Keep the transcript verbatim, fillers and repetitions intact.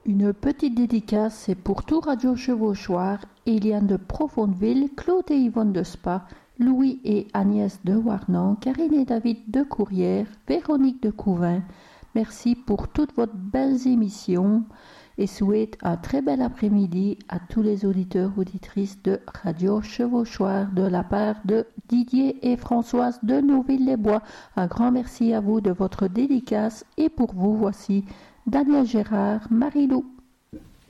Une petite dédicace, c'est pour tout Radio Chevauchoir, Eliane de Profondeville, Claude et Yvonne de Spa, Louis et Agnès de Warnan, Karine et David de Courrières, Véronique de Couvin. Merci pour toutes votre belles émissions et souhaite un très bel après-midi à tous les auditeurs auditrices de Radio Chevauchoir de la part de Didier et Françoise de Nouville-les-Bois. Un grand merci à vous de votre dédicace et pour vous voici Daniel Gérard, Marie-Lou.